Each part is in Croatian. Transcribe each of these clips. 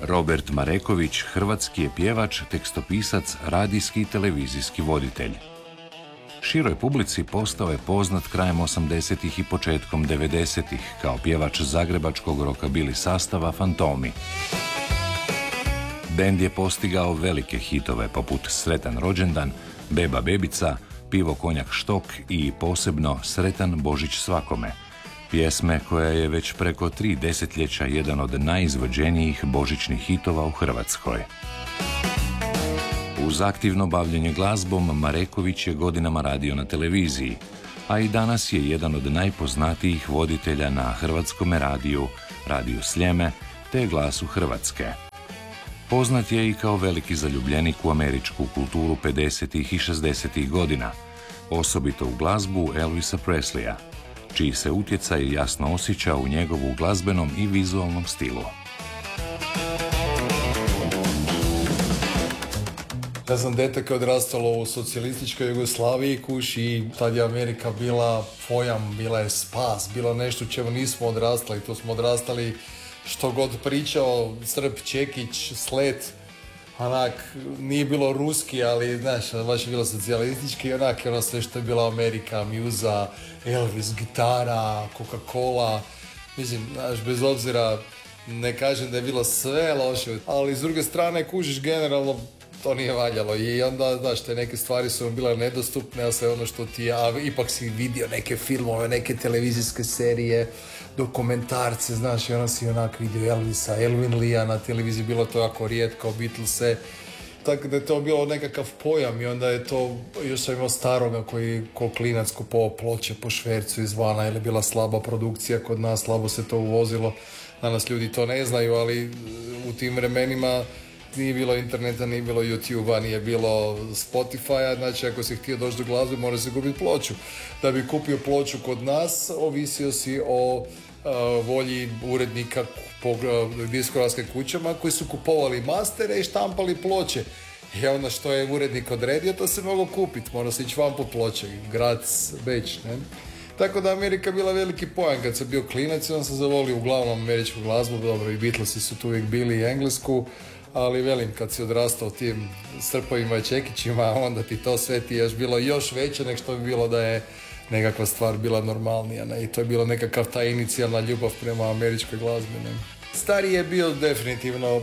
Robert Mareković hrvatski je pjevač, tekstopisac, radijski i televizijski voditelj. Široj publici postao je poznat krajem 80-ih i početkom 90-ih kao pjevač zagrebačkog rockabilly sastava Fantomi. Bend je postigao velike hitove poput Sretan rođendan, Beba bebica, Pivo konjak štok i posebno Sretan Božić svakome, pjesme koja je već preko 3 desetljeća jedan od najizvođenijih božićnih hitova u Hrvatskoj. Uz aktivno bavljenje glazbom, Mareković je godinama radio na televiziji, a i danas je jedan od najpoznatijih voditelja na Hrvatskome radiju, Radiju Sljeme, te Glasu Hrvatske. Poznat je i kao veliki zaljubljenik u američku kulturu 50. i 60. godina, osobito u glazbu Elvisa Presleya, čiji se utjecaj jasno osjeća u njegovu glazbenom i vizualnom stilu. Ja sam dete koje je odrastalo u socijalističkoj Jugoslaviji, kuš, i tad je Amerika bila pojam, bila je spas, bilo nešto u čemu nismo odrastali. To smo odrastali što god pričao, Srb, Čekić, Slet, onak, nije bilo ruski, ali, znaš, baš je bilo socijalistički, onak, ono sve što je bila Amerika, Muza, Elvis, gitara, Coca-Cola, mislim, znaš, bez obzira, ne kažem da je bilo sve loše, ali s druge strane, kužiš, generalno, to nije valjalo i onda, znaš, te neke stvari su bile nedostupne, a sve ono što ti, a ipak si vidio neke filmove, neke televizijske serije, dokumentarce, znaš, i onda si onak vidio Elvisa, Elvin Leea na televiziji, bilo to jako rijetko, Beatlese, tako da je to bilo nekakav pojam i onda je to, još sam imao staroga koji ko klinac kupovao ploče po švercu izvana, jer je bila slaba produkcija kod nas, slabo se to uvozilo, danas ljudi to ne znaju, ali u tim vremenima nije bilo interneta, nije bilo YouTube-a, nije bilo Spotify-a, znači ako si htio doći do glazbe mora se kupiti ploču. Da bi kupio ploču kod nas, ovisio si o volji urednika po diskografskim kućama koji su kupovali mastere i štampali ploče. I onda što je urednik odredio, to se moglo kupiti, mora se ići van po ploče, Graz, Beč, ne? Tako da Amerika bila veliki pojam. Kad sam bio klinac, on sam zavolio uglavnom američku glazbu, dobro i Beatlesi su tu uvijek bili i englesku, ali velim, kad si odrastao tim Srpovima i Čekićima, onda ti to sve ti je bilo još veće nego što bi bilo da je nekakva stvar bila normalnija, ne? I to je bilo nekakav ta inicijalna ljubav prema američkoj glazbi, ne? Stari je bio definitivno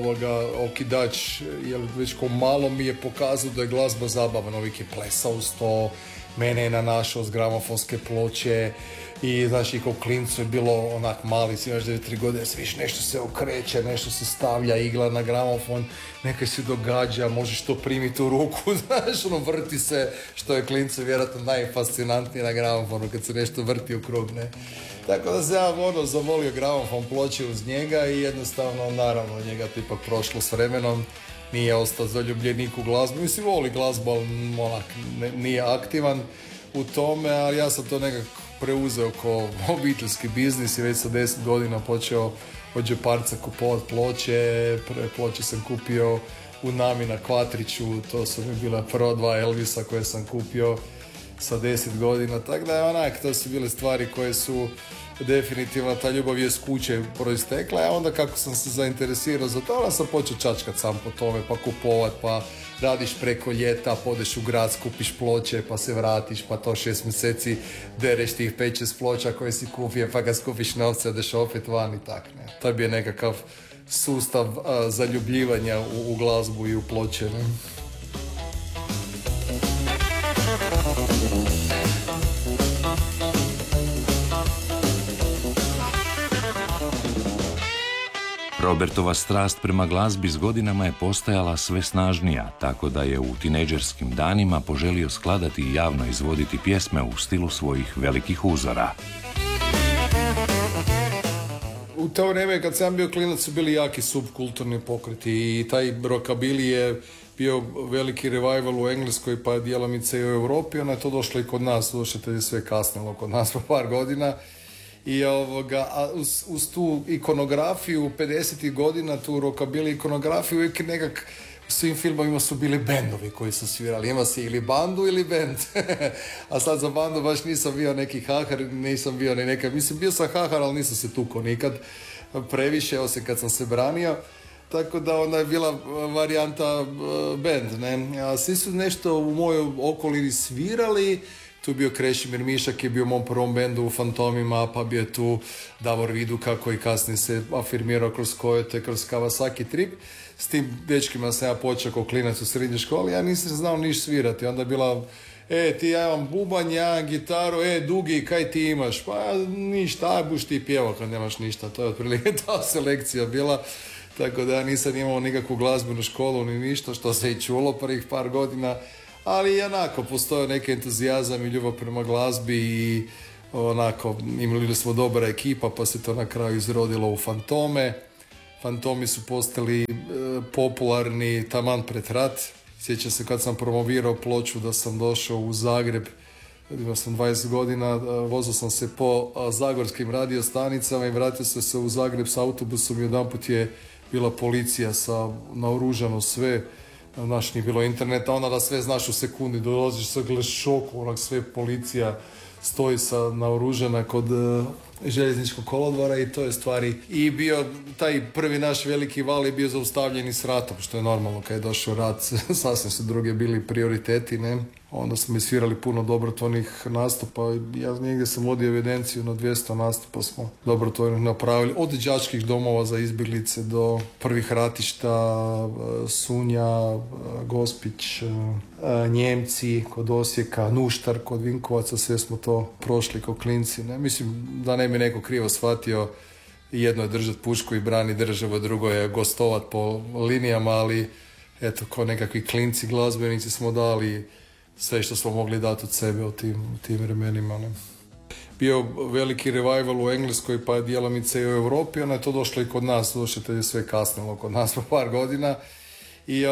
okidač, jer već ko malo mi je pokazao da je glazba zabavna, uvijek je plesao uz to, mene je nanašao s gramofonske ploče i znači kao klincu je bilo onak mali, si imaš 9-3 godine, sviš nešto se okreće, nešto se stavlja, igla na gramofon, nekaj se događa, možeš to primiti u ruku, znaš, ono vrti se, što je klincu vjerojatno najfascinantnije na gramofonu, kad se nešto vrti u krug, ne. Tako da se ja zavolio gramofon ploče uz njega i jednostavno, naravno, njega to ipak prošlo s vremenom, nije ostao zaljubljenik u glazbu, mislim, voli glazbu, ali onak, nije aktivan u tome, ali ja sam to nekako preuzeo kao obiteljski biznis i već sa 10 godina počeo od džeparca kupovati ploče. Prve ploče sam kupio u Nami na Kvatriću, to su mi bila prva 2 Elvisa koje sam kupio sa 10 godina, tako da je onak, to su bile stvari koje su definitivno, ta ljubav je s kuće proistekla, a onda kako sam se zainteresirao za to, onda sam počeo čačkat sam po tome, pa kupovat, pa radiš preko ljeta, podeš u grad, skupiš ploče, pa se vratiš, pa to 6 mjeseci dereš tih 5-6 ploča koje si kupio, pa kad skupiš novce, odeš opet van i tak, ne. To je bio nekakav sustav zaljubljivanja u glazbu i u ploče, ne. Robertova strast prema glazbi s godinama je postajala sve snažnija, tako da je u tinejdžerskim danima poželio skladati i javno izvoditi pjesme u stilu svojih velikih uzora. U to vrijeme kad sam bio klinac su bili jaki subkulturni pokreti i taj rockabilly je bio veliki revival u Engleskoj pa djelomice i u Europi, ona je to došlo i kod nas, došlo je sve kasnilo kod nas po par godina. I uz tu ikonografiju 50. godina, tu rockabilly ikonografiju, uvijek nekak u svim filmovima su bili bendovi koji su svirali. Ima se ili bandu ili bend. A sad za bandu baš nisam bio neki hahar, nisam bio ni neka, mislim bio sam hahar, ali nisam se tukao nikad previše, osim kad sam se branio. tako da onda je bila varijanta band, ne. A svi su nešto u mojoj okolini svirali, tu je bio Krešimir Mišak, je bio u mom prvom bendu u Fantomima, pa bio je tu Davor Viduka koji kasnije se afirmirao kroz Coyote, kroz Kawasaki Trip. S tim dečkima sam ja počeo kao klinac u srednjoj školi, ja nisam znao niš svirati, onda je bila ti ja imam bubanj, ja imam gitaru, Dugi, kaj ti imaš? Pa ništa, buš ti pjevao kad nemaš ništa, to je otprilike ta selekcija bila, tako da ja nisam imao nikakvu glazbenu školu ni ništa, što se i čulo prvih par godina, ali onako postoje neki entuzijazam i ljubav prema glazbi i onako imali smo dobra ekipa pa se to na kraju izrodilo u Fantome. Fantomi su postali popularni taman pred rat. Sjećam se kad sam promovirao ploču da sam došao u Zagreb, imao sam 20 godina, vozio sam se po zagorskim radiostanicama i vratio sam se u Zagreb s autobusom i jedanput je bila policija sa naoružano sve, znaš, nije bilo interneta, onda da sve znaš u sekundi, dolaziš sa šoku, onak sve policija stoji sa naoružana kod željezničkog kolodvora i to je stvari. I bio taj prvi naš veliki val je bio zaustavljen i s ratom, što je normalno kad je došao rat, sasvim su druge bili prioriteti, ne. Onda smo isvirali puno dobrotvornih nastupa, ja negdje sam vodio evidenciju na 200 nastupa smo dobrotvornih napravili, od đačkih domova za izbjeglice do prvih ratišta, Sunja, Gospić, Njemci kod Osijeka, Nuštar kod Vinkovaca, sve smo to prošli kao klinci, ne. Mislim da ne mi neko krivo shvatio, jedno je držati pušku i brani državu, drugo je gostovat po linijama, ali eto, ko nekakvi klinci glazbenici smo dali sve što smo mogli dati od sebe u tim vremenima, ne. Bio veliki revival u Engleskoj pa djelomice i u Europi, ono je to došlo i kod nas, došlo je sve kasnilo kod nas po par godina i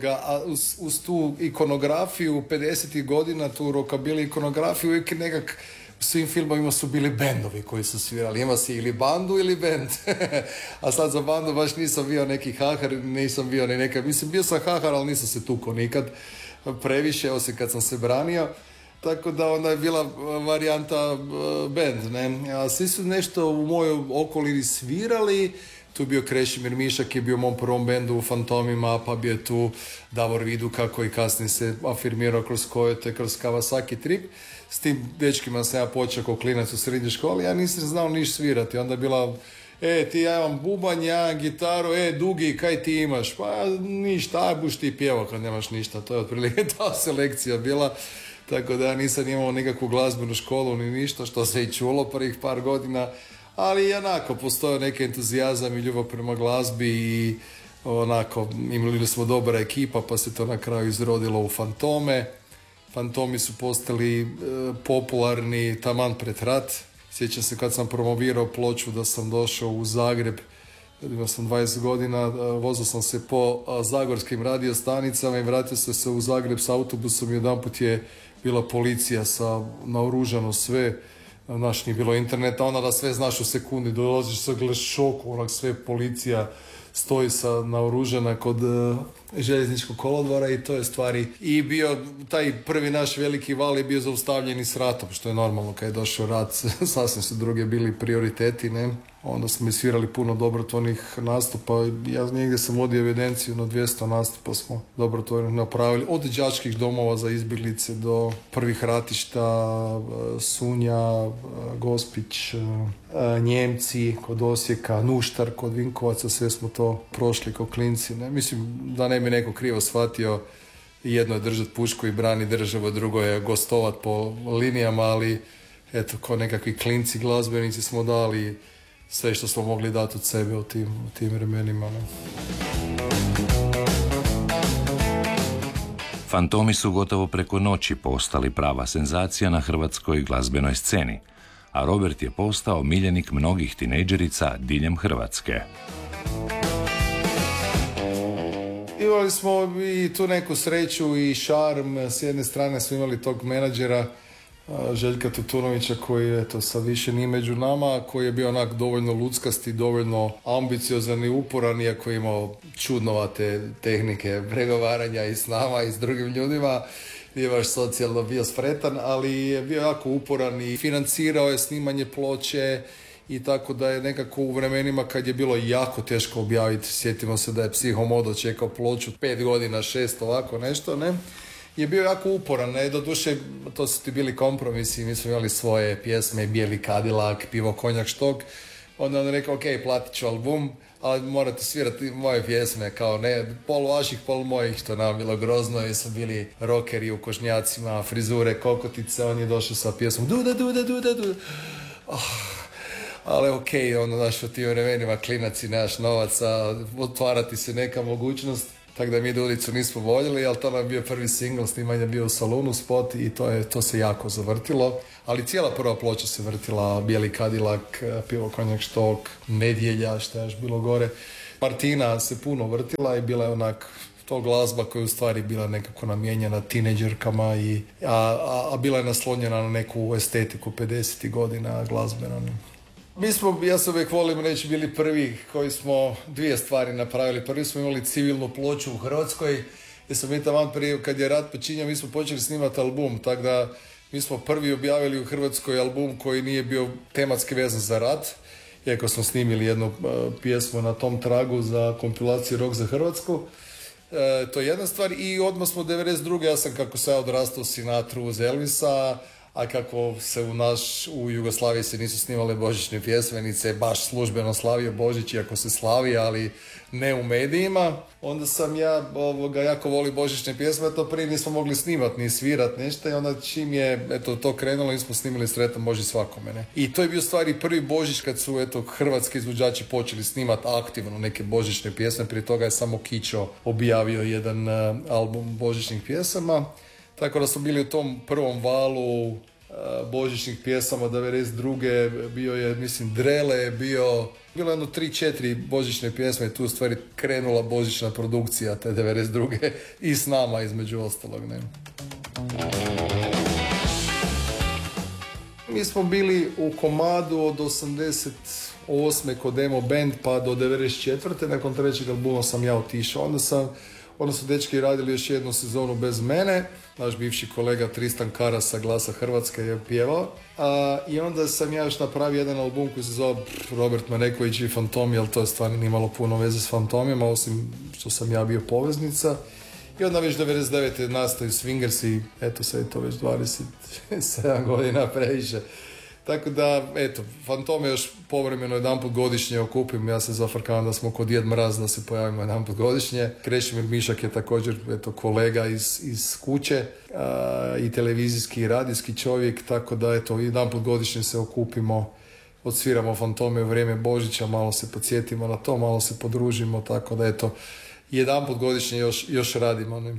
uz tu ikonografiju 50. godina, tu rockabilly ikonografiju, uvijek nekak u svim filmovima su bili bendovi koji su svirali. Ima si ili bandu ili bend. A sad za bandu baš nisam bio neki hahar, nisam bio ni neka... Mislim, bio sam hahar, ali nisam se tukao nikad previše, osim kad sam se branio. Tako da onda je bila varijanta band, ne. A svi su nešto u mojoj okolini svirali, tu je bio Krešimir Mišak, je bio u mom prvom bendu u Fantomima, pa bio je tu Davor Viduka koji kasnije se afirmirao kroz Coyote, kroz Kawasaki Trip. S tim dečkima sam ja počeo kao klinac u srednjoj školi, ja nisam znao niš svirati, onda je bila ti ja imam bubanj, ja imam gitaru, Dugi, kaj ti imaš? Pa ništa, buš ti pjevao kad nemaš ništa, to je otprilike ta selekcija bila, tako da ja nisam imao nikakvu glazbenu školu ni ništa, što se i čulo prvih par godina, ali onako postoje neki entuzijazam i ljubav prema glazbi i onako imali smo dobra ekipa pa se to na kraju izrodilo u Fantome. Fantomi su postali popularni taman pred rat. Sjećam se kad sam promovirao ploču da sam došao u Zagreb, imao sam 20 godina, vozio sam se po zagorskim radiostanicama i vratio sam se u Zagreb s autobusom i jedanput je bila policija sa naoružano sve, znaš, nije bilo interneta, onda da sve znaš u sekundi, dolaziš sa šoku, onak sve policija stoji sa naoružana kod željezničkog kolodvora i to je stvari. I bio taj prvi naš veliki val je bio zaustavljen i s ratom, što je normalno kad je došao rat, sasvim su druge bili prioriteti, ne. Onda smo isvirali puno dobrotvornih nastupa, ja negdje sam vodio evidenciju na 200 nastupa smo dobrotvornih napravili, od đačkih domova za izbjeglice do prvih ratišta, Sunja, Gospić, Njemci kod Osijeka, Nuštar kod Vinkovaca, sve smo to prošli kao klinci, ne. Mislim da ne mi neko krivo shvatio, jedno je držati pušku i brani državu, drugo je gostovat po linijama, ali eto, ko nekakvi klinci glazbenici smo dali sve što smo mogli dati od sebe u tim vremenima, ne. Fantomi su gotovo preko noći postali prava senzacija na hrvatskoj glazbenoj sceni, a Robert je postao miljenik mnogih tinejdžerica diljem Hrvatske. Imali smo i tu neku sreću i šarm, s jedne strane smo imali tog menadžera Željka Tutunovića koji je to sad više nije među nama, koji je bio onak dovoljno luckasti, dovoljno ambiciozan i uporan, iako je imao čudnovate tehnike pregovaranja i s nama i s drugim ljudima, nije baš socijalno bio spretan, ali je bio jako uporan i financirao je snimanje ploče i tako da je nekako u vremenima kad je bilo jako teško objaviti, sjetimo se da je Psihomodo čekao ploču 5 godina, 6, ovako nešto, ne? Je bio jako uporan, ne? Doduše, to su ti bili kompromisi, mi smo imali svoje pjesme, Bijeli Cadillac, Pivo, konjak, štok, onda on rekao, ok, platit ću album, ali morate svirati moje pjesme, kao ne, pol vaših, pol mojih, što nam bilo grozno, jer su bili rockeri u košnjacima, frizure, kokotice, on je došao sa pjesmom Duda, Duda, Duda, Duda. Ali ok, ono, znaš, u tim vremenima klinac i nemaš novaca, otvarati se neka mogućnost, tako da mi Dudicu nismo voljeli, ali to nam je bio prvi singl, snimanje je bio u salonu spot i to se jako zavrtilo. Ali cijela prva ploča se vrtila, Bijeli Cadillac, Pivo, konjak, štok, Nedjelja, šta je još bilo gore. Martina se puno vrtila i bila je onak to glazba koja je u stvari bila nekako namijenjena tineđerkama, a bila je naslonjena na neku estetiku 50. godina glazbeno. Ja se uvijek volim reći, bili prvi koji smo dvije stvari napravili. Prvi smo imali civilnu ploču u Hrvatskoj, jer smo mi tamo prije, kad je rat počinjao, mi smo počeli snimati album, tako da mi smo prvi objavili u Hrvatskoj album koji nije bio tematski vezan za rat, iako smo snimili jednu pjesmu na tom tragu za kompilaciju Rock za Hrvatsku. To je jedna stvar i odmah smo 92. Ja sam, kako se odrastao u Sinatru uz Elvisa, a kako se u Jugoslaviji se nisu snimale božićne pjesme, niti se baš službeno slavio Božić, iako se slavi, ali ne u medijima, onda sam ja jako voli božićne pjesme, a to prije nismo mogli snimati ni svirat nešto, i onda čim je to krenulo, mi smo snimili Sretan Božić svakome. Ne? I to je bio stvari prvi Božić kad su hrvatski izvođači počeli snimati aktivno neke božićne pjesme, prije toga je samo Kićo objavio jedan album božićnih pjesama. Tako da smo bili u tom prvom valu božićnih pjesama 92. Bio je, mislim, Drele, bilo jedno 3-4 božićne pjesme i tu u stvari krenula božićna produkcija te 92. i s nama između ostalog. Ne? Mi smo bili u komadu od 88. kod Demo Band pa do 94. Nakon trećeg albuma sam ja otišao. Onda su dečki radili još jednu sezonu bez mene. Naš bivši kolega Tristan Karas sa Glasa Hrvatske je pjevao. I onda sam ja još napravio jedan album koji se zove Robert Mareković i Fantomi, ali to je stvarno nije imalo puno veze s Fantomima, osim što sam ja bio poveznica. I onda već 99. nastaju Swingers i eto sad je to već 27 godina previše. Tako da, Fantome još povremeno jedanput godišnje okupim, ja se zafrkavam da smo kod Djed Mraz da se pojavimo jedanput godišnje. Krešimir Mišak je također kolega iz kuće i televizijski i radijski čovjek, tako da jedanput godišnje se okupimo, odsviramo Fantome u vrijeme Božića, malo se podsjetimo na to, malo se podružimo, tako da jedanput godišnje još radimo. Ne?